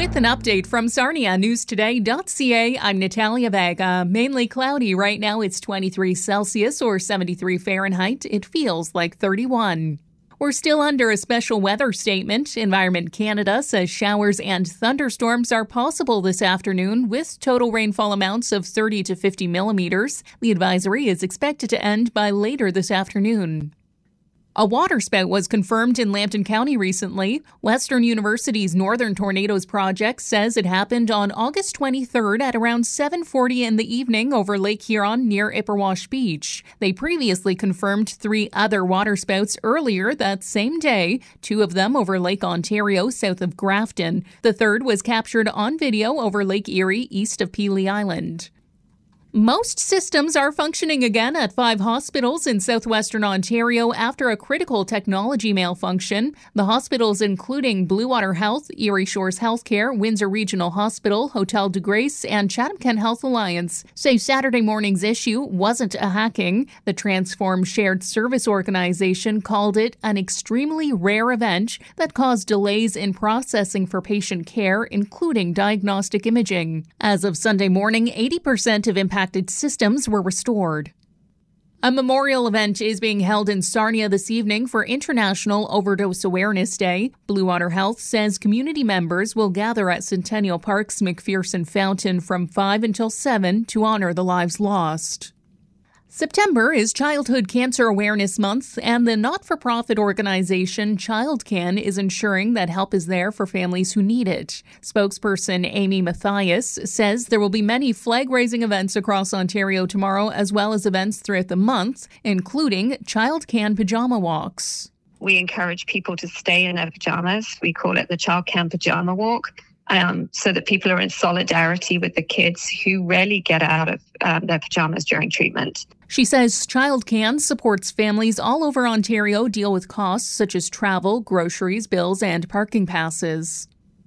With an update from Sarnia Newstoday.ca, I'm Natalia Vega. Mainly cloudy right now. It's 23 Celsius or 73 Fahrenheit. It feels like 31. We're still under a special weather statement. Environment Canada says showers and thunderstorms are possible this afternoon with total rainfall amounts of 30 to 50 millimeters. The advisory is expected to end by later this afternoon. A waterspout was confirmed in Lambton County recently. Western University's Northern Tornadoes Project says it happened on August 23rd at around 7:40 in the evening over Lake Huron near Ipperwash Beach. They previously confirmed 3 other waterspouts earlier that same day, 2 of them over Lake Ontario south of Grafton. The third was captured on video over Lake Erie east of Pelee Island. Most systems are functioning again at 5 hospitals in southwestern Ontario after a critical technology malfunction. The hospitals, including Bluewater Health, Erie Shores Healthcare, Windsor Regional Hospital, Hotel de Grace, and Chatham-Kent Health Alliance, say Saturday morning's issue wasn't a hacking. The Transform Shared Service Organization called it an extremely rare event that caused delays in processing for patient care, including diagnostic imaging. As of Sunday morning, 80% of impacted systems were restored. A memorial event is being held in Sarnia this evening for International Overdose Awareness Day. Bluewater Health says community members will gather at Centennial Park's McPherson Fountain from 5 until 7 to honor the lives lost. September is Childhood Cancer Awareness Month, and the not-for-profit organization ChildCan is ensuring that help is there for families who need it. Spokesperson Amy Mathias says there will be many flag-raising events across Ontario tomorrow, as well as events throughout the month, including ChildCan Pajama Walks. We encourage people to stay in their pajamas. We call it the ChildCan Pajama Walk. So that people are in solidarity with the kids who rarely get out of their pajamas during treatment. She says ChildCan supports families all over Ontario deal with costs such as travel, groceries, bills, and parking passes.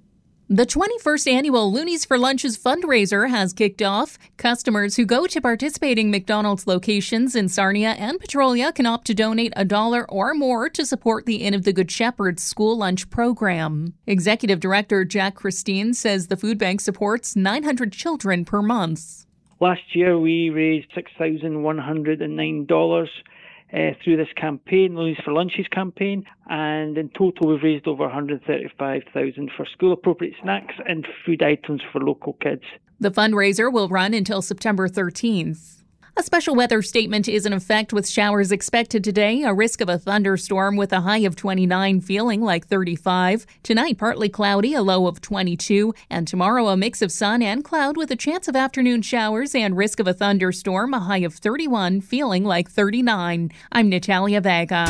The 21st annual Loonies for Lunches fundraiser has kicked off. Customers who go to participating McDonald's locations in Sarnia and Petrolia can opt to donate $1 or more to support the Inn of the Good Shepherd school lunch program. Executive Director Jack Christine says the food bank supports 900 children per month. Last year we raised $6,109 through this campaign, Loonies for Lunches campaign, and in total we've raised over $135,000 for school-appropriate snacks and food items for local kids. The fundraiser will run until September 13th. A special weather statement is in effect with showers expected today, a risk of a thunderstorm with a high of 29, feeling like 35. Tonight, partly cloudy, a low of 22. And tomorrow, a mix of sun and cloud with a chance of afternoon showers and risk of a thunderstorm, a high of 31, feeling like 39. I'm Natalia Vega.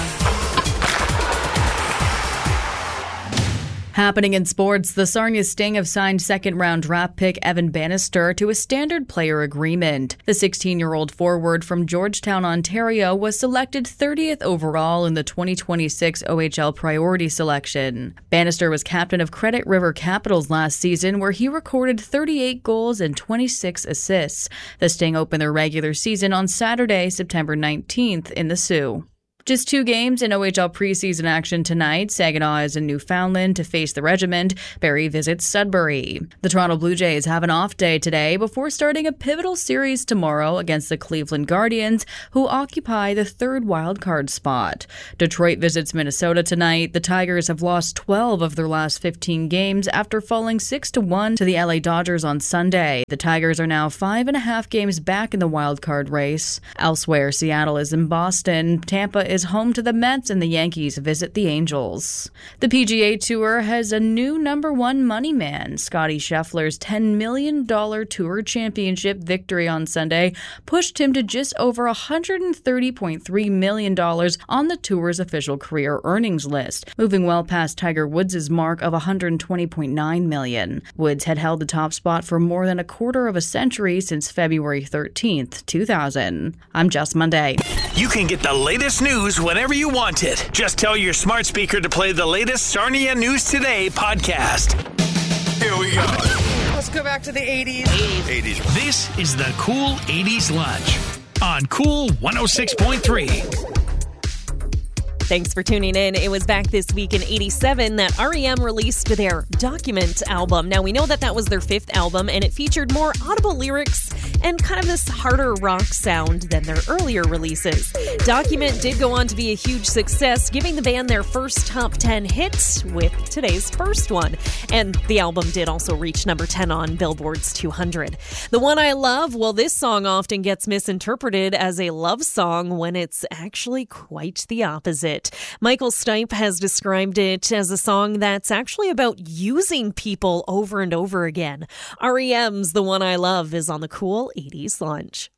Happening in sports, the Sarnia Sting have signed second-round draft pick Evan Bannister to a standard player agreement. The 16-year-old forward from Georgetown, Ontario, was selected 30th overall in the 2026 OHL priority selection. Bannister was captain of Credit River Capitals last season, where he recorded 38 goals and 26 assists. The Sting opened their regular season on Saturday, September 19th in the Sioux. Just 2 games in OHL preseason action tonight. Saginaw is in Newfoundland to face the Regiment. Barrie visits Sudbury. The Toronto Blue Jays have an off day today before starting a pivotal series tomorrow against the Cleveland Guardians, who occupy the 3rd wildcard spot. Detroit visits Minnesota tonight. The Tigers have lost 12 of their last 15 games after falling 6-1 to the LA Dodgers on Sunday. The Tigers are now 5.5 games back in the wildcard race. Elsewhere, Seattle is in Boston. Tampa is home to the Mets, and the Yankees visit the Angels. The PGA Tour has a new number 1 money man. Scottie Scheffler's $10 million Tour Championship victory on Sunday pushed him to just over $130.3 million on the Tour's official career earnings list, moving well past Tiger Woods' mark of $120.9 million. Woods had held the top spot for more than a quarter of a century since February 13th, 2000. I'm Jess Monday. You can get the latest news whenever you want it. Just tell your smart speaker to play the latest Sarnia News Today podcast. Here we go. Let's go back to the 80s. 80s. This is the Cool 80s Lunch on Cool 106.3. Thanks for tuning in. It was back this week in 87 that REM released their Document album. Now, we know that was their 5th album, and it featured more audible lyrics and kind of this harder rock sound than their earlier releases. Document did go on to be a huge success, giving the band their first top 10 hit with today's first one. And the album did also reach number 10 on Billboard's 200. The One I Love, well, this song often gets misinterpreted as a love song when it's actually quite the opposite. Michael Stipe has described it as a song that's actually about using people over and over again. REM's The One I Love is on the Cool 80s Lunch.